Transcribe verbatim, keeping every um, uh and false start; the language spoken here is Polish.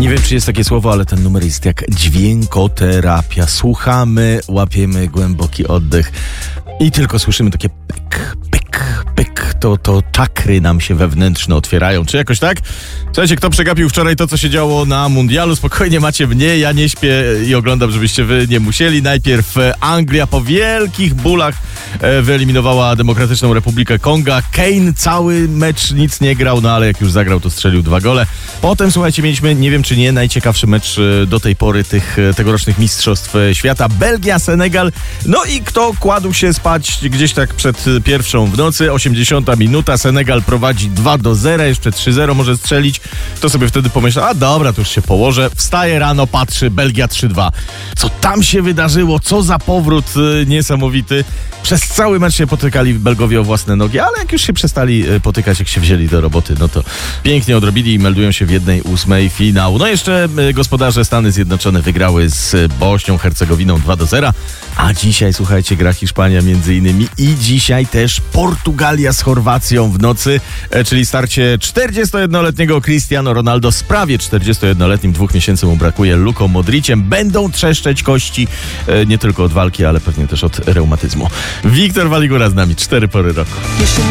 Nie wiem, czy jest takie słowo, ale ten numer jest jak dźwiękoterapia. Słuchamy, łapiemy głęboki oddech i tylko słyszymy takie pyk, pyk, pyk. To, to czakry nam się wewnętrzne otwierają. Czy jakoś tak? Słuchajcie, kto przegapił wczoraj to, co się działo na mundialu? Spokojnie macie mnie, ja nie śpię i oglądam, żebyście wy nie musieli. Najpierw Anglia po wielkich bólach wyeliminowała Demokratyczną Republikę Konga. Kane cały mecz nic nie grał, no ale jak już zagrał, to strzelił dwa gole. Potem, słuchajcie, mieliśmy, nie wiem czy nie, najciekawszy mecz do tej pory tych tegorocznych mistrzostw świata. Belgia, Senegal. No i kto kładł się spać gdzieś tak przed pierwszą w nocy, osiemdziesiąta minuta, Senegal prowadzi dwa do zera, jeszcze trzy zero może strzelić. To sobie wtedy pomyślał, a dobra, to już się położę. Wstaje rano, patrzy, Belgia trzy dwa. Co tam się wydarzyło? Co za powrót y, niesamowity. Przez cały mecz się potykali Belgowie o własne nogi, ale jak już się przestali potykać, jak się wzięli do roboty, no to pięknie odrobili i meldują się w jednej ósmej finału. No jeszcze gospodarze Stany Zjednoczone wygrały z Bośnią Hercegowiną dwa do zera, a dzisiaj, słuchajcie, gra Hiszpania między innymi i dzisiaj też Portugalia z Chorwacją w nocy, czyli starcie czterdziestojednoletniego Cristiano Ronaldo z prawie czterdziestojednoletnim, dwóch miesięcy mu brakuje, Luką Modriciem. Będą trzeszczeć kości nie tylko od walki, ale pewnie też od reumatyzmu. Wiktor Waligura z nami, cztery pory roku.